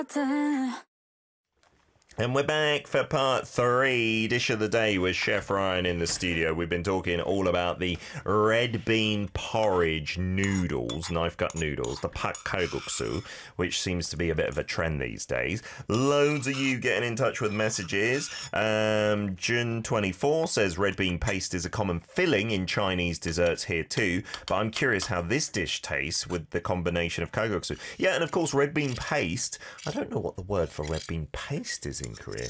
And we're back for part 3, Dish of the Day with Chef Ryan in the studio. We've been talking all about the red bean porridge noodles, knife cut noodles, the pak kalguksu, which seems to be a bit of a trend these days. Loads of you getting in touch with messages. Jun24 says red bean paste is a common filling in Chinese desserts here too, but I'm curious how this dish tastes with the combination of kalguksu. Yeah, and of course red bean paste, I don't know what the word for red bean paste is in Korea.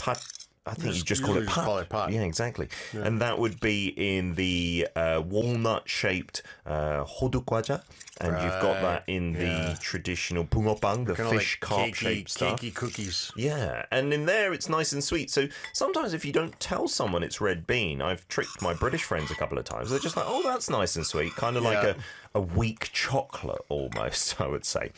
I think you just call it pat. Yeah, exactly. Yeah. And that would be in the walnut-shaped hodukwaja. And you've got that in the traditional bungeoppang, the fish carp-shaped stuff. Cakey cookies. Yeah, and in there it's nice and sweet. So sometimes if you don't tell someone it's red bean, I've tricked my British friends a couple of times. They're just like, oh, that's nice and sweet. Kind of like a weak chocolate almost, I would say.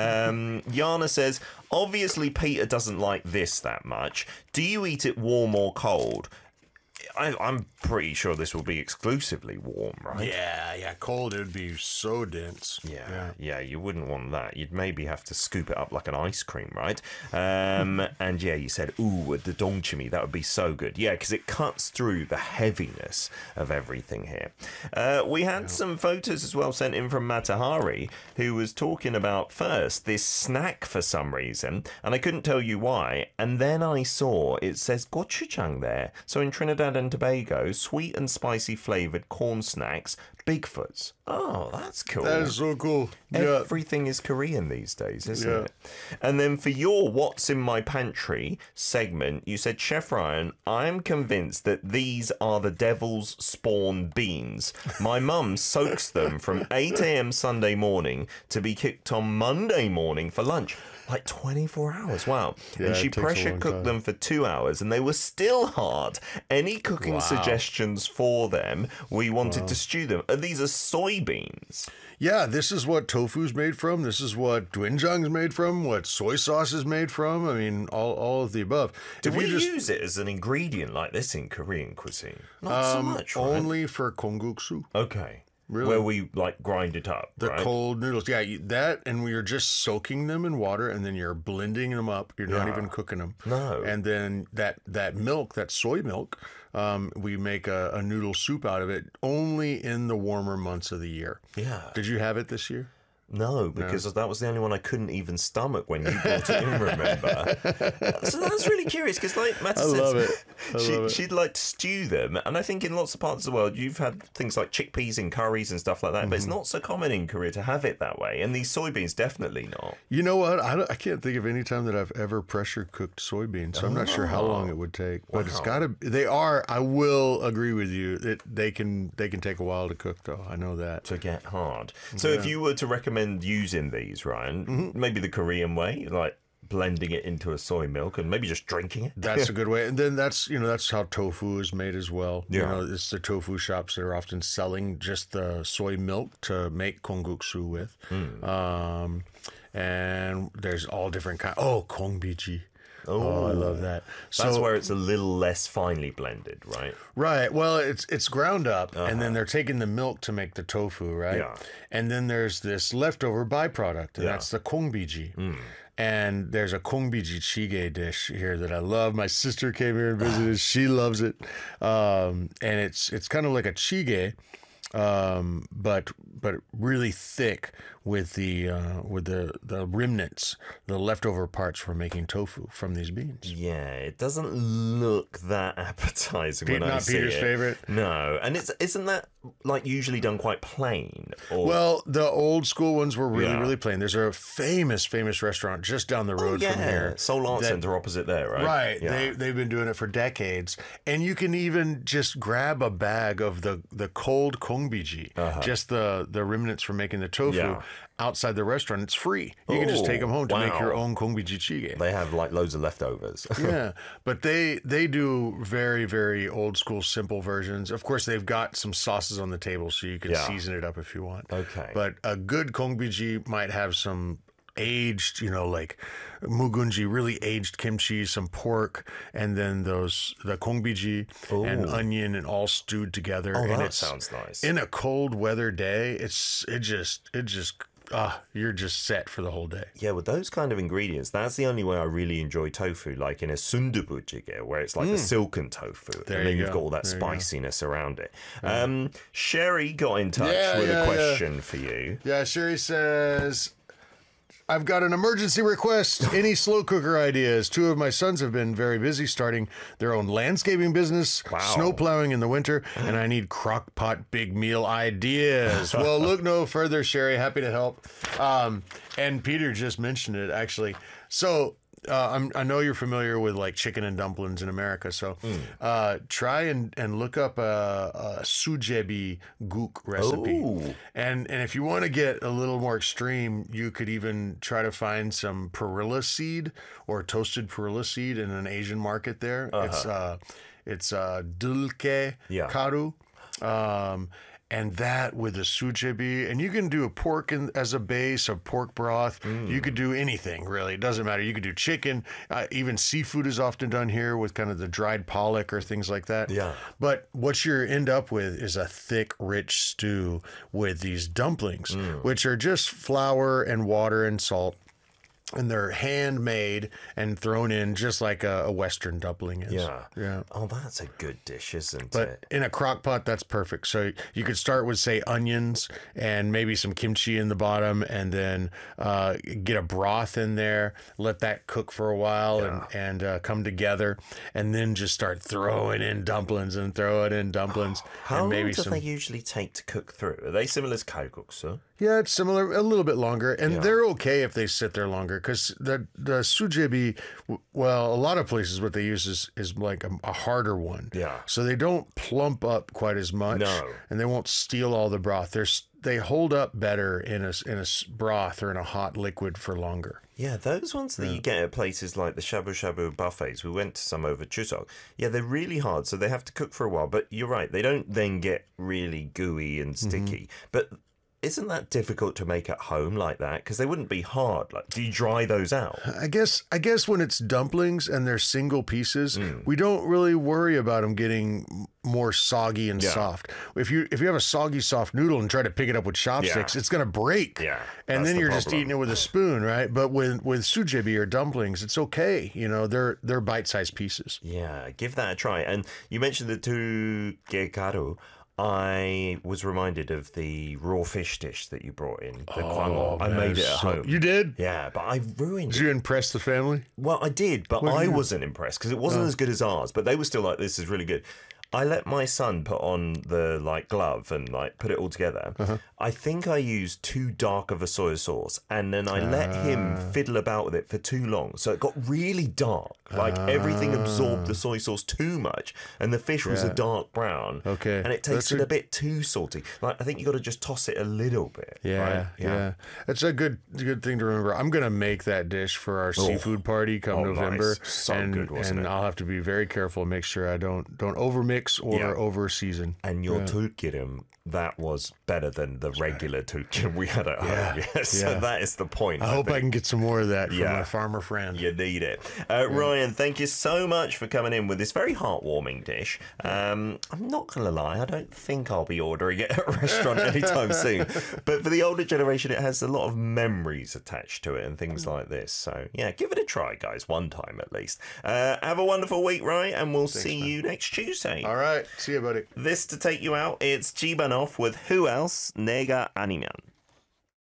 Yana says, obviously Peter doesn't like this that much. Do you eat it warm or cold? I'm pretty sure this will be exclusively warm, right? Yeah. Cold, it would be so dense. Yeah, you wouldn't want that. You'd maybe have to scoop it up like an ice cream, right? And yeah, you said, ooh, the dongchimi, that would be so good. Yeah, because it cuts through the heaviness of everything here. We had some photos as well sent in from Matahari, who was talking about first this snack for some reason, and I couldn't tell you why. And then I saw it says gochujang there. So in Trinidad and Tobago, sweet and spicy flavoured corn snacks, Bigfoots. Oh, that's cool. That is so cool. Everything is Korean these days, isn't it? And then for your What's in My Pantry segment, you said, Chef Ryan, I'm convinced that these are the devil's spawn beans. My mum soaks them from 8 a.m. Sunday morning to be cooked on Monday morning for lunch. Like 24 hours, wow. Yeah, and she pressure cooked them for 2 hours and they were still hard. Any cooking suggestions for them? We wanted to stew them. These are soybeans. Yeah, this is what tofu's made from. This is what doenjang's made from, what soy sauce is made from. I mean, all of the above. Do we use it as an ingredient like this in Korean cuisine? Not so much, right? Only for kongguksu. Okay. Really? Where we like grind it up, the right? cold noodles. Yeah, that, and we are just soaking them in water, and then you're blending them up. You're not even cooking them. No. And then that milk, that soy milk, we make a noodle soup out of it only in the warmer months of the year. Yeah. Did you have it this year? No, because that was the only one I couldn't even stomach when you brought it in, remember? So that's really curious, because like Mata says, she'd like to stew them, and I think in lots of parts of the world you've had things like chickpeas in curries and stuff like that, but it's not so common in Korea to have it that way, and these soybeans definitely not. You know what? I can't think of any time that I've ever pressure cooked soybeans, so I'm not sure how long it would take, but it's got to. They are. I will agree with you that they can take a while to cook, though. I know that to get hard. So if you were to recommend using these, Ryan, maybe the Korean way, like blending it into a soy milk and maybe just drinking it. That's a good way. And then that's how tofu is made as well. Yeah. You know, it's the tofu shops that are often selling just the soy milk to make kongguksu with. And there's all different kinds. Oh, kongbiji. Oh, I love that. That's where it's a little less finely blended, right? Right. Well, it's ground up, and then they're taking the milk to make the tofu, right? Yeah. And then there's this leftover byproduct, and that's the kongbiji. And there's a kongbiji chige dish here that I love. My sister came here and visited. She loves it. And it's kind of like a chige, but really thick with the remnants, the leftover parts from making tofu from these beans. Yeah, it doesn't look that appetizing when I see it. Not Peter's favorite. No, and isn't that like usually done quite plain? Or... Well, the old school ones were really plain. There's a famous restaurant just down the road from here, Seoul Art Center opposite there, right? Right. Yeah. They've been doing it for decades, and you can even just grab a bag of the cold kongbiji, just the remnants from making the tofu. Outside the restaurant. It's free. You can just take them home to make your own kongbiji chige. They have like loads of leftovers. Yeah, but they do very, very old school simple versions. Of course, they've got some sauces on the table, so you can season it up if you want. Okay. But a good kongbiji might have some aged, like mugunji, really aged kimchi, some pork, and then the kongbiji and onion, and all stewed together. Oh, and that sounds nice. In a cold weather day, it just you're just set for the whole day. Yeah, with those kind of ingredients, that's the only way I really enjoy tofu, like in a sundubu jjigae, where it's like the silken tofu, and then you've got all that spiciness around it. Sherry got in touch with a question for you. Yeah, Sherry says, I've got an emergency request. Any slow cooker ideas? 2 of my sons have been very busy starting their own landscaping business, snow plowing in the winter, and I need crock pot big meal ideas. Well, look no further, Sherry. Happy to help. And Peter just mentioned it, actually. So I know you're familiar with like chicken and dumplings in America, so try and look up a sujebi guk recipe. Ooh. And if you want to get a little more extreme, you could even try to find some perilla seed or toasted perilla seed in an Asian market there. It's dulce karu. And that with the sujebi, and you can do a pork as a base, a pork broth. You could do anything, really. It doesn't matter. You could do chicken. Even seafood is often done here with kind of the dried pollock or things like that. Yeah. But what you end up with is a thick, rich stew with these dumplings, which are just flour and water and salt. And they're handmade and thrown in just like a Western dumpling is. Yeah. Oh, that's a good dish, isn't it? But in a crock pot, that's perfect. So you could start with, say, onions and maybe some kimchi in the bottom, and then get a broth in there, let that cook for a while and come together, and then just start throwing in dumplings and throwing in dumplings. How and maybe long do they usually take to cook through? Are they similar to kalguksu? Yeah, it's similar, a little bit longer, and they're okay if they sit there longer because the sujebi, well, a lot of places what they use is like a harder one. Yeah. So they don't plump up quite as much. No. And they won't steal all the broth. They hold up better in a broth or in a hot liquid for longer. Yeah, those ones that you get at places like the shabu shabu buffets, we went to some over Chuseok. Yeah, they're really hard, so they have to cook for a while. But you're right, they don't then get really gooey and sticky. But isn't that difficult to make at home like that? Because they wouldn't be hard. Like, do you dry those out? I guess when it's dumplings and they're single pieces, we don't really worry about them getting more soggy and soft. If you have a soggy soft noodle and try to pick it up with chopsticks, it's going to break. Yeah, and then you're just eating it with a spoon, right? But with sujebi or dumplings, it's okay. You know, they're bite-sized pieces. Yeah, give that a try. And you mentioned the tu gekaru. I was reminded of the raw fish dish that you brought in, the kwango. I made it at home. You did? Yeah, but I ruined it. Did you impress the family? Well, I did, but I wasn't impressed because it wasn't as good as ours. But they were still like, this is really good. I let my son put on the glove and put it all together. I think I used too dark of a soy sauce, and then I let him fiddle about with it for too long. So it got really dark. Everything absorbed the soy sauce too much, and the fish was a dark brown. Okay. And it tasted a bit too salty. I think you got to just toss it a little bit. Yeah, right? yeah. It's a good thing to remember. I'm gonna make that dish for our seafood party come November. Nice. So good, wasn't it? And I'll have to be very careful and make sure I don't overmix or over season. And your tulkirim, that was better than the regular tulkirim we had at home. So that is the point. I hope I can get some more of that from my farmer friend. You need it. Ryan, thank you so much for coming in with this very heartwarming dish. I'm not going to lie, I don't think I'll be ordering it at a restaurant anytime soon. But for the older generation, it has a lot of memories attached to it and things like this. So, yeah, give it a try, guys, one time at least. Have a wonderful week, Ryan, and we'll see you next Tuesday. All right. See you, buddy. This to take you out, it's Jibanov with Who Else? Nega Animan.